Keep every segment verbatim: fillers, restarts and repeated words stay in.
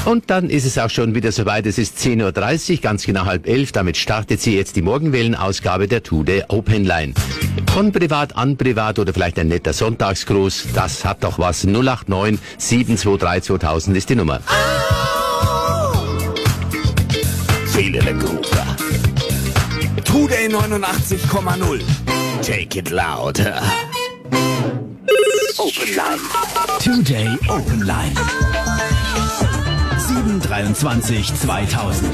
Und dann ist es auch schon wieder soweit. Es ist zehn Uhr dreißig, ganz genau halb elf. Damit startet sie jetzt die Morgenwellen-Ausgabe der Today Open Line. Von privat an privat oder vielleicht ein netter Sonntagsgruß. Das hat doch was. null acht neun sieben zwei drei zweitausend ist die Nummer. Viele der Gruppe. Today neunundachtzig Komma null. Take it louder. Open Line. Today Open Line. sieben dreiundzwanzig zweitausend.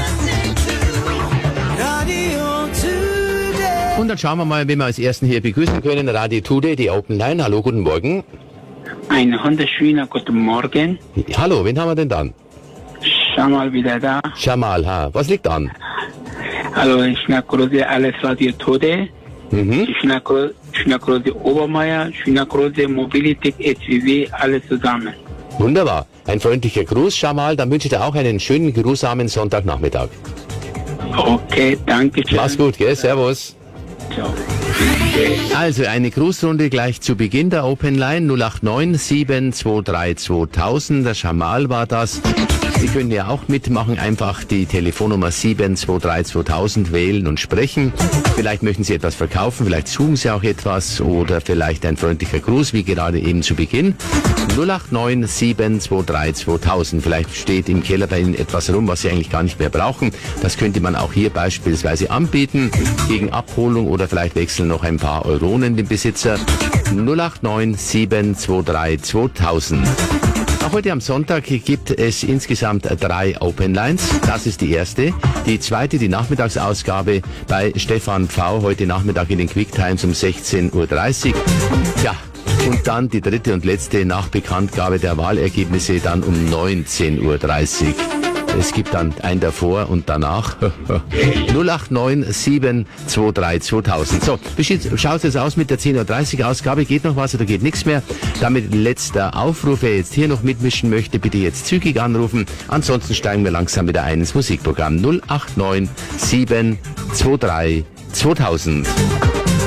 Und dann schauen wir mal, wen wir als Ersten hier begrüßen können. Radio Today, die Open Line. Hallo, guten Morgen. Einen wunderschönen guten Morgen. Hallo, wen haben wir denn dann? Jamal wieder da. Jamal, ha. Was liegt an? Hallo, ich grüße alles Radio Today. Mhm. Ich grüße Obermeier, ich grüße Mobilität, S W W, alles zusammen. Wunderbar. Ein freundlicher Gruß, Jamal. Dann wünsche ich dir auch einen schönen, geruhsamen Sonntagnachmittag. Okay, danke schön. Mach's gut, gell? Servus. Ciao. Also eine Grußrunde gleich zu Beginn der Open Line null acht neun sieben zwei drei zweitausend. Der Jamal war das. Sie können ja auch mitmachen, einfach die Telefonnummer sieben zwei drei zweitausend wählen und sprechen. Vielleicht möchten Sie etwas verkaufen, vielleicht suchen Sie auch etwas oder vielleicht ein freundlicher Gruß, wie gerade eben zu Beginn. null acht neun sieben zwei drei zweitausend. Vielleicht steht im Keller bei Ihnen etwas rum, was Sie eigentlich gar nicht mehr brauchen. Das könnte man auch hier beispielsweise anbieten, gegen Abholung oder vielleicht wechseln noch ein paar Euronen den Besitzer. null acht neun sieben zwei drei zweitausend. Auch heute am Sonntag gibt es insgesamt drei Open Lines. Das ist die erste. Die zweite, die Nachmittagsausgabe bei Stefan Pfau, heute Nachmittag in den Quicktimes um sechzehn Uhr dreißig. Ja, und dann die dritte und letzte nach Bekanntgabe der Wahlergebnisse dann um neunzehn Uhr dreißig. Es gibt dann ein davor und danach. null acht neun sieben zwei drei zweitausend. So, wie schaut es jetzt aus mit der zehn Uhr dreißig Ausgabe? Geht noch was oder geht nichts mehr? Damit letzter Aufruf. Wer jetzt hier noch mitmischen möchte, bitte jetzt zügig anrufen. Ansonsten steigen wir langsam wieder ein ins Musikprogramm. null acht neun sieben zwei drei zweitausend.